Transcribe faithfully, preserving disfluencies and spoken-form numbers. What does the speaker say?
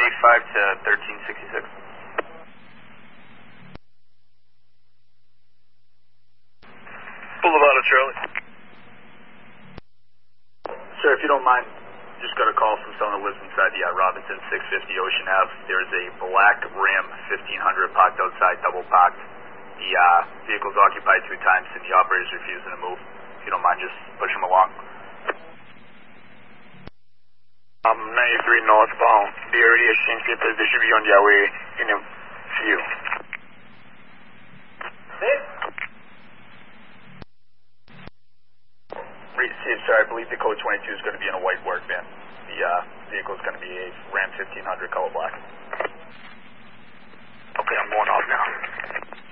eighty-five to thirteen sixty-six. Boulevard of Charlie. Sir, if you don't mind, just got a call from someone who lives inside the uh, Robinson six fifty Ocean Ave. There's a black Ram fifteen hundred parked outside, double parked. The uh, vehicle's occupied two times and the operator's refusing to move. If you don't mind, just push him along. Um, ninety-three northbound. The area exchange papers, they should be on their way in a few. Sir, I believe the code twenty-two is going to be in a white work van. The uh, vehicle is going to be a Ram fifteen hundred color black. Okay, I'm going off now.